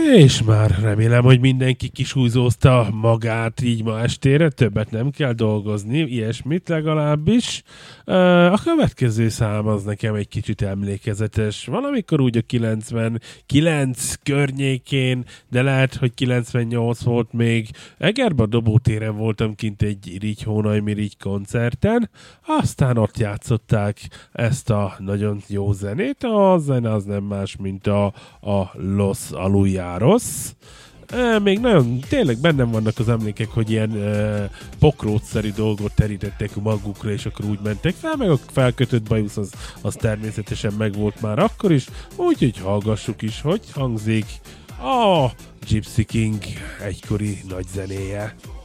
És már remélem, hogy mindenki kisújzózta magát így ma estére, többet nem kell dolgozni, ilyesmit legalábbis. A következő szám az nekem egy kicsit emlékezetes. Valamikor úgy a 99 környékén, de lehet, hogy 98 volt még. Egerbe a Dobótéren voltam kint egy Irigy Hónaj-Mirigy koncerten, aztán ott játszották ezt a nagyon jó zenét. A zene az nem más, mint a Los Aluyaros. Még nagyon, tényleg bennem vannak az emlékek, hogy ilyen pokrótszerű dolgot terítettek magukra, és akkor úgy mentek fel, meg a felkötött bajusz az természetesen megvolt már akkor is, úgyhogy hallgassuk is, hogy hangzik a Gypsy King egykori nagy zenéje.